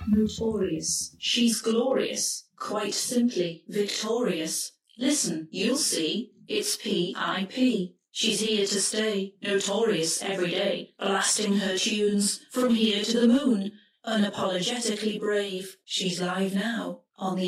Notorious. She's glorious, quite simply victorious. Listen, you'll see, it's P.I.P. She's here to stay, notorious every day, blasting her tunes from here to the moon. Unapologetically brave, she's live now on the